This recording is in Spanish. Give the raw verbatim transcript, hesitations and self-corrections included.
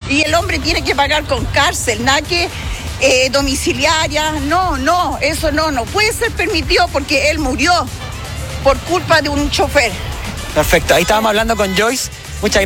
y el hombre tiene que pagar con cárcel, nada que eh, domiciliaria, no, no, eso no, no puede ser permitido porque él murió por culpa de un chofer. Perfecto, ahí estábamos hablando con Joyce, muchas gracias.